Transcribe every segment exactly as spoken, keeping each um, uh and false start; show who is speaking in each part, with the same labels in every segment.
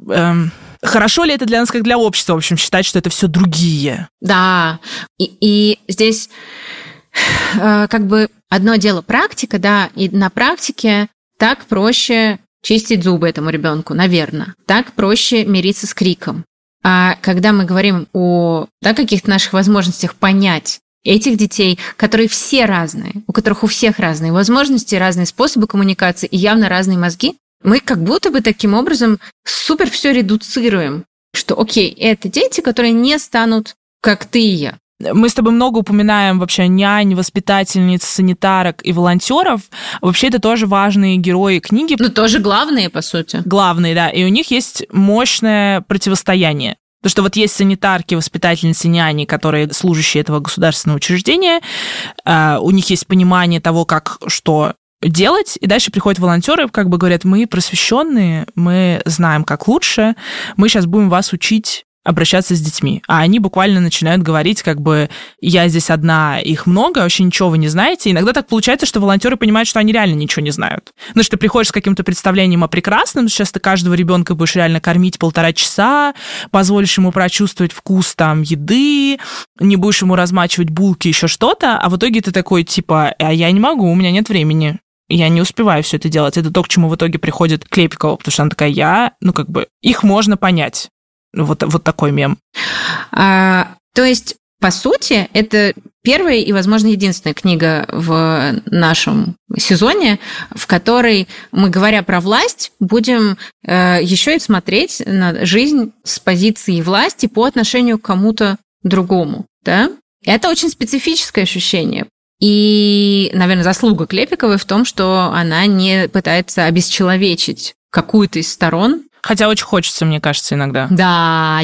Speaker 1: Эм, хорошо ли это для нас, как для общества, в общем, считать, что это все другие?
Speaker 2: Да, и, и здесь э, как бы одно дело практика, да, и на практике так проще чистить зубы этому ребенку, наверное. Так проще мириться с криком. А когда мы говорим о да, каких-то наших возможностях понять этих детей, которые все разные, у которых у всех разные возможности, разные способы коммуникации и явно разные мозги, мы как будто бы таким образом супер все редуцируем, что окей, это дети, которые не станут как ты и я.
Speaker 1: Мы с тобой много упоминаем вообще нянь, воспитательниц, санитарок и волонтеров. Вообще это тоже важные герои книги.
Speaker 2: Ну, тоже главные, по сути.
Speaker 1: Главные, да. И у них есть мощное противостояние. Потому что вот есть санитарки, воспитательницы, няни, которые служащие этого государственного учреждения. У них есть понимание того, как что делать, и дальше приходят волонтеры, как бы говорят, мы просвещенные, мы знаем, как лучше, мы сейчас будем вас учить обращаться с детьми. А они буквально начинают говорить, как бы, я здесь одна, их много, вообще ничего вы не знаете. Иногда так получается, что волонтеры понимают, что они реально ничего не знают. Ну, что ты приходишь с каким-то представлением о прекрасном, сейчас ты каждого ребенка будешь реально кормить полтора часа, позволишь ему прочувствовать вкус там еды, не будешь ему размачивать булки, еще что-то, а в итоге ты такой, типа, а я не могу, у меня нет времени. Я не успеваю все это делать. Это то, к чему в итоге приходит Клепикова, потому что она такая, я, ну, как бы, их можно понять. Вот, вот такой мем.
Speaker 2: А, то есть, по сути, это первая и, возможно, единственная книга в нашем сезоне, в которой мы, говоря про власть, будем э, еще и смотреть на жизнь с позиции власти по отношению к кому-то другому. Да? Это очень специфическое ощущение. И, наверное, заслуга Клепиковой в том, что она не пытается обесчеловечить какую-то из сторон.
Speaker 1: Хотя очень хочется, мне кажется, иногда.
Speaker 2: Да,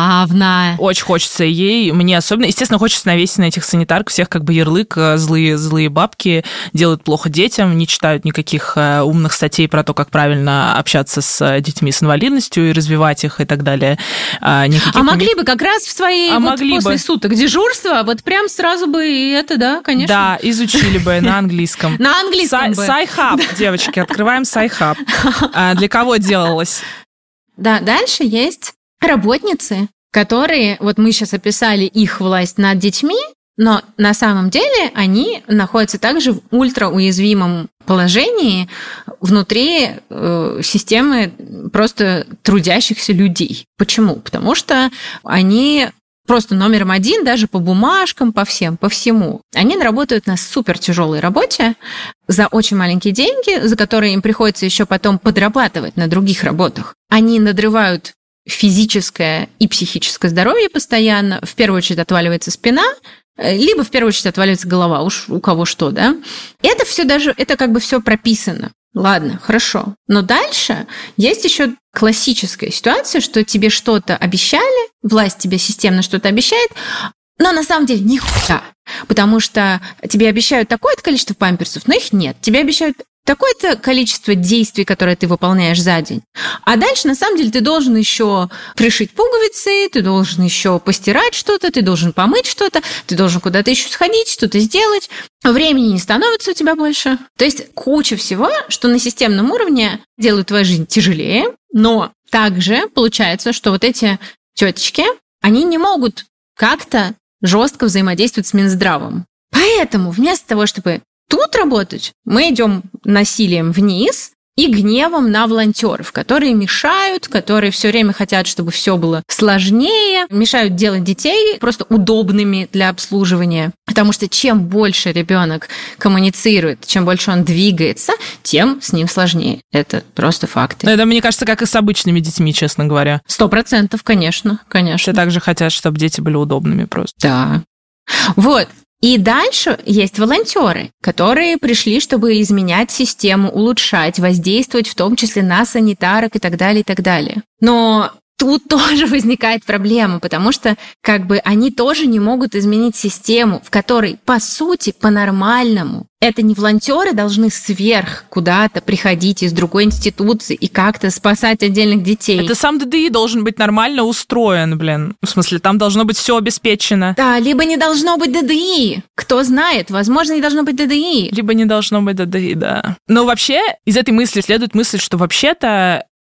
Speaker 2: явно.
Speaker 1: Очень хочется ей, мне особенно. Естественно, хочется навесить на этих санитарок всех как бы ярлык, злые, злые бабки, делают плохо детям, не читают никаких умных статей про то, как правильно общаться с детьми с инвалидностью и развивать их и так далее. Никаких
Speaker 2: а могли них... бы как раз в своей а вот после бы. суток дежурства вот прям сразу бы и это, да, конечно.
Speaker 1: Да, изучили бы на английском.
Speaker 2: На английском бы.
Speaker 1: Сайхаб, девочки, открываем Сайхаб. Для кого делалось?
Speaker 2: Да, дальше есть работницы, которые, вот мы сейчас описали их власть над детьми, но на самом деле они находятся также в ультрауязвимом положении внутри э, системы просто трудящихся людей. Почему? Потому что они просто номером один даже по бумажкам, по всем, по всему. Они работают на супер тяжелой работе за очень маленькие деньги, за которые им приходится еще потом подрабатывать на других работах. Они надрывают физическое и психическое здоровье постоянно. В первую очередь отваливается спина, либо в первую очередь отваливается голова, уж у кого что, да. Это все даже, это как бы все прописано. Ладно, хорошо. Но дальше есть еще классическая ситуация, что тебе что-то обещали, власть тебе системно что-то обещает, но на самом деле нихуя. Потому что тебе обещают такое-то количество памперсов, но их нет. Тебе обещают такое-то количество действий, которые ты выполняешь за день. А дальше, на самом деле, ты должен еще пришить пуговицы, ты должен еще постирать что-то, ты должен помыть что-то, ты должен куда-то еще сходить, что-то сделать. Времени не становится у тебя больше. То есть куча всего, что на системном уровне делают твою жизнь тяжелее, но также получается, что вот эти тетечки, они не могут как-то жестко взаимодействовать с Минздравом. Поэтому вместо того, чтобы тут работать, мы идем насилием вниз и гневом на волонтеров, которые мешают, которые все время хотят, чтобы все было сложнее, мешают делать детей просто удобными для обслуживания. Потому что чем больше ребенок коммуницирует, чем больше он двигается, тем с ним сложнее. Это просто факты.
Speaker 1: Это, мне кажется, как и с обычными детьми, честно говоря.
Speaker 2: Сто процентов, конечно, конечно.
Speaker 1: Все также хотят, чтобы дети были удобными просто.
Speaker 2: Да. Вот. И дальше есть волонтеры, которые пришли, чтобы изменять систему, улучшать, воздействовать в том числе на санитарок и так далее, и так далее. Но тут тоже возникает проблема, потому что как бы они тоже не могут изменить систему, в которой, по сути, по-нормальному, это не волонтеры должны сверх куда-то приходить из другой институции и как-то спасать отдельных детей.
Speaker 1: Это сам ДДИ должен быть нормально устроен, блин. В смысле, там должно быть все обеспечено.
Speaker 2: Да, либо не должно быть ДДИ. Кто знает, возможно, не должно быть ДДИ.
Speaker 1: Либо не должно быть ДДИ, да. Но вообще из этой мысли следует мысль, что вообще-то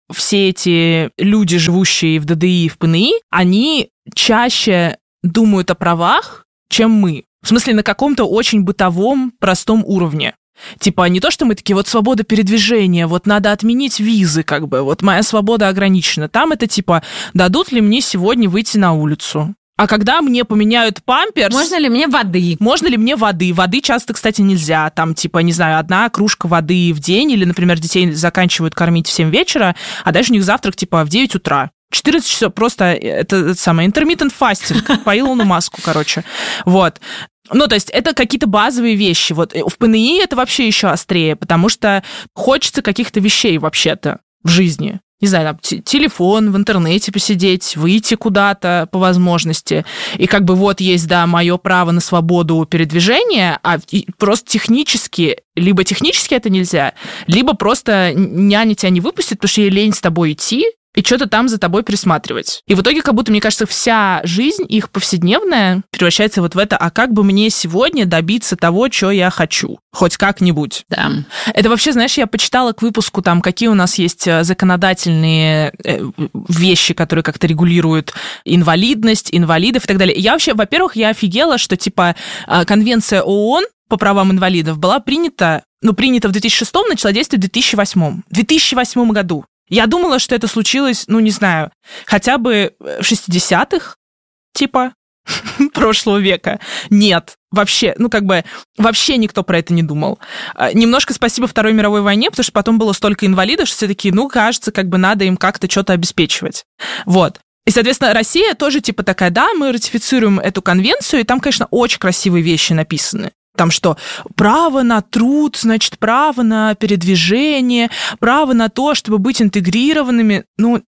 Speaker 1: все эти люди, живущие в ДДИ и в ПНИ, они чаще думают о правах, чем мы. В смысле, на каком-то очень бытовом, простом уровне. Типа, не то, что мы такие, вот свобода передвижения, вот надо отменить визы, как бы, вот моя свобода ограничена. Там это типа, дадут ли мне сегодня выйти на улицу? А когда мне поменяют памперс...
Speaker 2: Можно ли мне воды?
Speaker 1: Можно ли мне воды? Воды часто, кстати, нельзя. Там, типа, не знаю, одна кружка воды в день, или, например, детей заканчивают кормить в семь вечера, а дальше у них завтрак, типа, в девять утра. четырнадцать часов, просто это, это самое, intermittent fasting, по Илону Маску, короче. Вот. Ну, то есть это какие-то базовые вещи. Вот в ПНИ это вообще еще острее, потому что хочется каких-то вещей вообще-то в жизни. Не знаю, там, т- телефон, в интернете посидеть, выйти куда-то по возможности. И как бы вот есть, да, мое право на свободу передвижения, а просто технически, либо технически это нельзя, либо просто няня тебя не выпустит, потому что ей лень с тобой идти, и что-то там за тобой присматривать. И в итоге, как будто, мне кажется, вся жизнь их повседневная превращается вот в это, а как бы мне сегодня добиться того, что я хочу? Хоть как-нибудь.
Speaker 2: Да.
Speaker 1: Это вообще, знаешь, я почитала к выпуску, там, какие у нас есть законодательные вещи, которые как-то регулируют инвалидность, инвалидов и так далее. Я вообще, во-первых, я офигела, что, типа, конвенция ООН по правам инвалидов была принята, ну, принята в две тысячи шестом, начала действовать в две тысячи восьмом. В две тысячи восьмом году. Я думала, что это случилось, ну, не знаю, хотя бы в шестидесятых, типа, прошлого века. Нет, вообще, ну, как бы, вообще никто про это не думал. Немножко спасибо Второй мировой войне, потому что потом было столько инвалидов, что все такие, ну, кажется, как бы надо им как-то что-то обеспечивать. Вот. И, соответственно, Россия тоже, типа, такая, да, мы ратифицируем эту конвенцию, и там, конечно, очень красивые вещи написаны. Там что? Право на труд, значит, право на передвижение, право на то, чтобы быть интегрированными. Ну,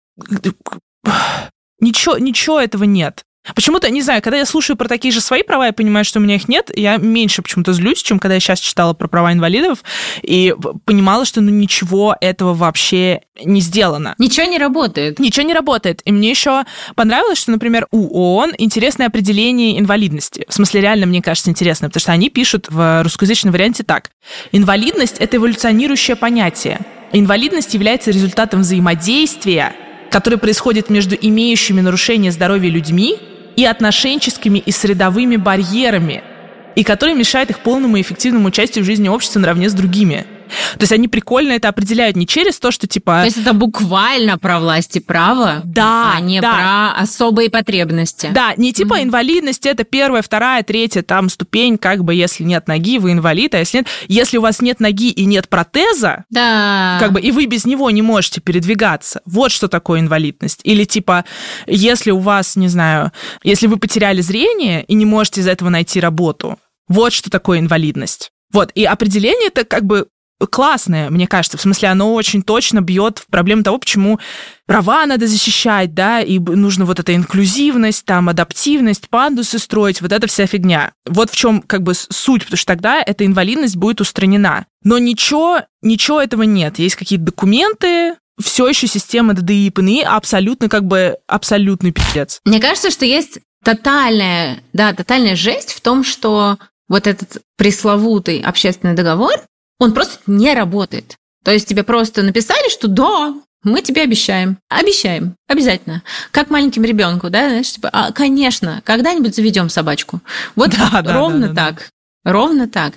Speaker 1: ничего, ничего этого нет. Почему-то, не знаю, когда я слушаю про такие же свои права, я понимаю, что у меня их нет, я меньше почему-то злюсь, чем когда я сейчас читала про права инвалидов, и понимала, что ну ничего этого вообще не сделано.
Speaker 2: Ничего не работает.
Speaker 1: Ничего не работает. И мне еще понравилось, что, например, у ООН интересное определение инвалидности. В смысле, реально, мне кажется, интересно, потому что они пишут в русскоязычном варианте так. Инвалидность – это эволюционирующее понятие. Инвалидность является результатом взаимодействия, которое происходит между имеющими нарушение здоровья людьми и отношенческими и средовыми барьерами, и который мешает их полному и эффективному участию в жизни общества наравне с другими. То есть они прикольно это определяют не через то, что типа...
Speaker 2: То есть это буквально про власть и право,
Speaker 1: да,
Speaker 2: а не
Speaker 1: да.
Speaker 2: про особые потребности.
Speaker 1: Да, не типа
Speaker 2: Mm-hmm.
Speaker 1: инвалидность, это первая, вторая, третья там ступень, как бы если нет ноги, вы инвалид, а если нет... Если у вас нет ноги и нет протеза,
Speaker 2: да.
Speaker 1: как бы и вы без него не можете передвигаться, вот что такое инвалидность. Или типа, если у вас, не знаю, если вы потеряли зрение и не можете из-за этого найти работу, вот что такое инвалидность. Вот, и определение это как бы классное, мне кажется, в смысле, оно очень точно бьет в проблему того, почему права надо защищать, да, и нужно вот эта инклюзивность, там, адаптивность, пандусы строить, вот эта вся фигня. Вот в чем как бы суть, потому что тогда эта инвалидность будет устранена. Но ничего, ничего этого нет. Есть какие-то документы, все еще система ДДИ и ПНИ абсолютно как бы абсолютный пиздец.
Speaker 2: Мне кажется, что есть тотальная, да, тотальная жесть в том, что вот этот пресловутый общественный договор, он просто не работает. То есть тебе просто написали, что да, мы тебе обещаем. Обещаем. Обязательно. Как маленьким ребенку, да, знаешь, типа, а, конечно, когда-нибудь заведем собачку. Вот
Speaker 1: да, да,
Speaker 2: ровно
Speaker 1: да, да,
Speaker 2: так. Да. Ровно так.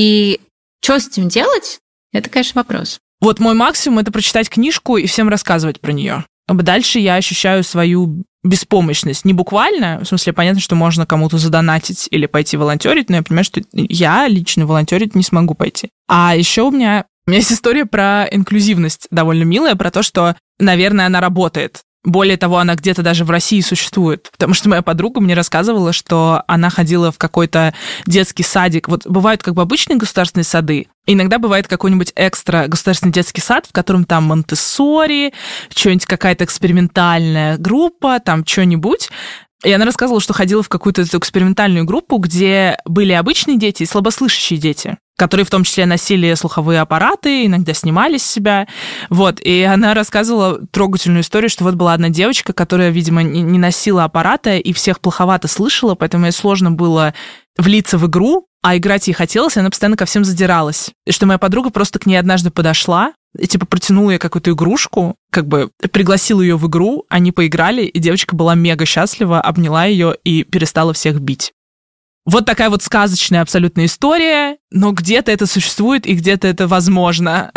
Speaker 2: И что с этим делать, это, конечно, вопрос.
Speaker 1: Вот мой максимум — это прочитать книжку и всем рассказывать про нее. Дальше я ощущаю свою беспомощность. Не буквально, в смысле, понятно, что можно кому-то задонатить или пойти волонтерить, но я понимаю, что я лично волонтерить не смогу пойти. А еще у меня, у меня есть история про инклюзивность довольно милая, про то, что, наверное, она работает. Более того, она где-то даже в России существует. Потому что моя подруга мне рассказывала, что она ходила в какой-то детский садик. Вот бывают как бы обычные государственные сады, иногда бывает какой-нибудь экстра государственный детский сад, в котором там Монтессори, что-нибудь какая-то экспериментальная группа, там что-нибудь. И она рассказывала, что ходила в какую-то эту экспериментальную группу, где были обычные дети и слабослышащие дети, которые в том числе носили слуховые аппараты, иногда снимали с себя. Вот. И она рассказывала трогательную историю, что вот была одна девочка, которая, видимо, не носила аппарата и всех плоховато слышала, поэтому ей сложно было влиться в игру, а играть ей хотелось, и она постоянно ко всем задиралась. И что моя подруга просто к ней однажды подошла и, типа, протянул ей какую-то игрушку, как бы пригласил ее в игру, они поиграли, и девочка была мега счастлива, обняла ее и перестала всех бить. Вот такая вот сказочная абсолютная история, но где-то это существует и где-то это возможно.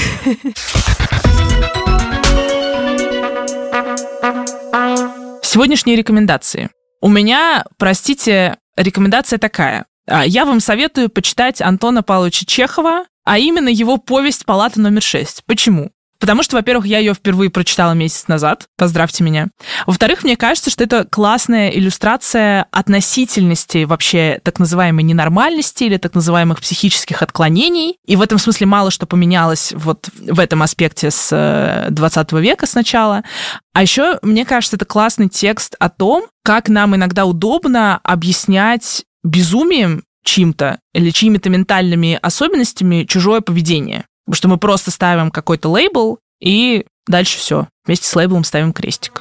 Speaker 1: Сегодняшние рекомендации. У меня, простите, рекомендация такая. Я вам советую почитать Антона Павловича Чехова, а именно его повесть «Палата номер шесть». Почему? Потому что, во-первых, я ее впервые прочитала месяц назад, поздравьте меня. Во-вторых, мне кажется, что это классная иллюстрация относительности вообще так называемой ненормальности или так называемых психических отклонений. И в этом смысле мало что поменялось вот в этом аспекте с двадцатого века сначала. А еще, мне кажется, это классный текст о том, как нам иногда удобно объяснять безумием чьим-то или чьими-то ментальными особенностями чужое поведение. Потому что мы просто ставим какой-то лейбл, и дальше все. Вместе с лейблом ставим крестик.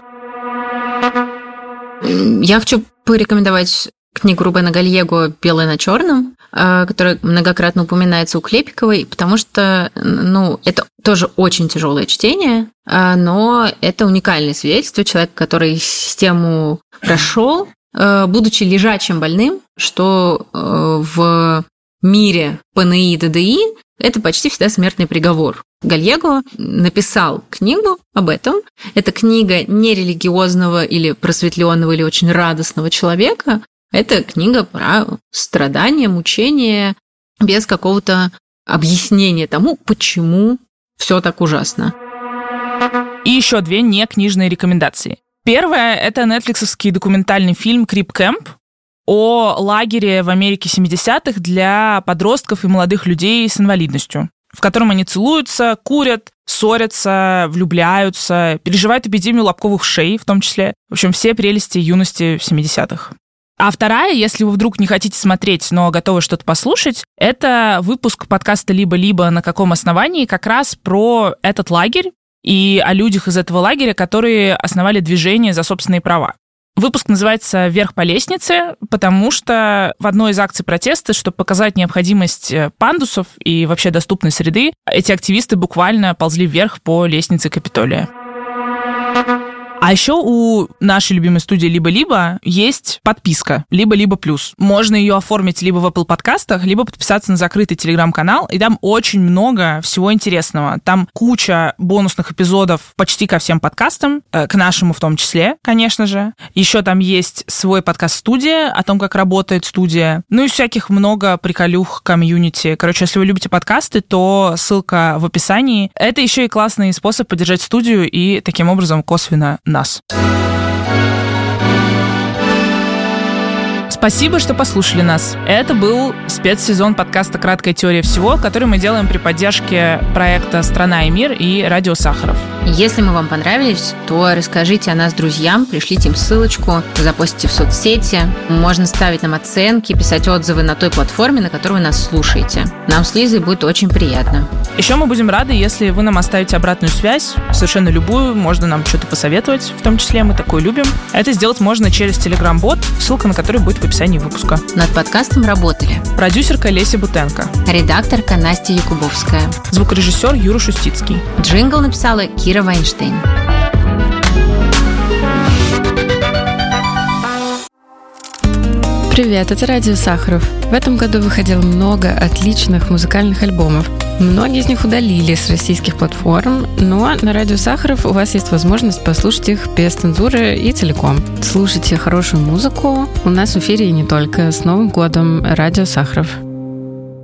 Speaker 2: Я хочу порекомендовать книгу Рубена Гальего «Белое на черном», которая многократно упоминается у Клепиковой, потому что, ну, это тоже очень тяжелое чтение, но это уникальное свидетельство человека, который систему прошел, будучи лежачим больным, что в мире ПНИ и ДДИ это почти всегда смертный приговор. Гальего написал книгу об этом. Это книга не религиозного или просветленного или очень радостного человека. Это книга про страдания, мучения, без какого-то объяснения тому, почему все так ужасно.
Speaker 1: И еще две некнижные рекомендации. Первая – это нетфликсовский документальный фильм «Крип Кэмп» о лагере в Америке семидесятых для подростков и молодых людей с инвалидностью, в котором они целуются, курят, ссорятся, влюбляются, переживают эпидемию лобковых шей в том числе. В общем, все прелести юности в семидесятых. А вторая, если вы вдруг не хотите смотреть, но готовы что-то послушать, это выпуск подкаста «Либо-либо. На каком основании» как раз про этот лагерь и о людях из этого лагеря, которые основали движение за собственные права. Выпуск называется «Вверх по лестнице», потому что в одной из акций протеста, чтобы показать необходимость пандусов и вообще доступной среды, эти активисты буквально ползли вверх по лестнице Капитолия. А еще у нашей любимой студии «Либо-либо» есть подписка «Либо-либо плюс». Можно ее оформить либо в Apple подкастах, либо подписаться на закрытый телеграм-канал, и там очень много всего интересного. Там куча бонусных эпизодов почти ко всем подкастам, к нашему в том числе, конечно же. Еще там есть свой подкаст-студия о том, как работает студия. Ну и всяких много приколюх комьюнити. Короче, если вы любите подкасты, то ссылка в описании. Это еще и классный способ поддержать студию и таким образом косвенно нас. Спасибо, что послушали нас. Это был спецсезон подкаста «Краткая теория всего», который мы делаем при поддержке проекта «Страна и мир» и «Радио Сахаров».
Speaker 2: Если мы вам понравились, то расскажите о нас друзьям, пришлите им ссылочку, запостите в соцсети. Можно ставить нам оценки, писать отзывы на той платформе, на которой вы нас слушаете. Нам с Лизой будет очень приятно.
Speaker 1: Еще мы будем рады, если вы нам оставите обратную связь, совершенно любую, можно нам что-то посоветовать, в том числе мы такое любим. Это сделать можно через Telegram-бот, ссылка на который будет в описании выпуска.
Speaker 2: Над подкастом работали
Speaker 1: продюсерка Леся Бутенко,
Speaker 2: редакторка Настя Якубовская,
Speaker 1: звукорежиссер Юра Шустицкий.
Speaker 2: Джингл написала Кира Вайнштейн.
Speaker 3: Привет, это Радио Сахаров. В этом году выходило много отличных музыкальных альбомов. Многие из них удалили с российских платформ, но на Радио Сахаров у вас есть возможность послушать их без цензуры и целиком. Слушайте хорошую музыку. У нас в эфире и не только. С Новым годом, Радио Сахаров.